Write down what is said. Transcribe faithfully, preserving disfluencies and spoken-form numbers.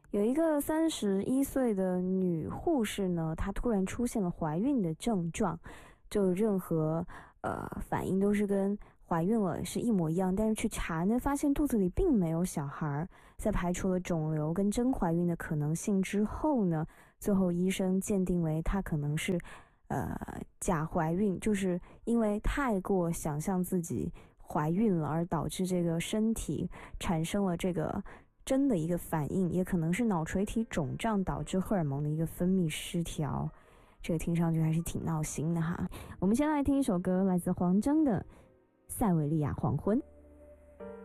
有一个三十一岁的女护士呢，她突然出现了怀孕的症状，就任何呃反应都是跟怀孕了是一模一样，但是去查呢，发现肚子里并没有小孩。在排除了肿瘤跟真怀孕的可能性之后呢，最后医生鉴定为她可能是呃假怀孕，就是因为太过想象自己怀孕了，而导致这个身体产生了这个真的一个反应，也可能是脑垂体肿胀导致荷尔蒙的一个分泌失调。这个听上去还是挺闹心的哈。我们先来听一首歌，来自黄征的《塞维利亚黄昏》。